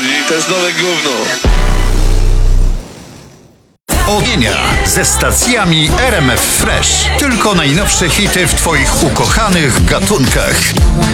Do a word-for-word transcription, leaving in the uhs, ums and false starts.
chodzi, to jest nowe gówno. Ogienia ze stacjami R M F Fresh. Tylko najnowsze hity w twoich ukochanych gatunkach.